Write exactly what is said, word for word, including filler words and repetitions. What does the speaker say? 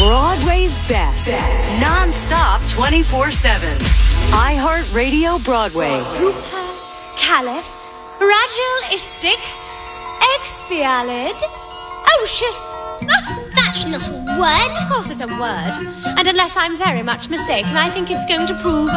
Broadway's best. best. Non-stop twenty-four seven. iHeartRadio Broadway. Caliph, Ragilistic, Expialid, Ocious. That's not a word. Of course it's a word. And unless I'm very much mistaken, I think it's going to prove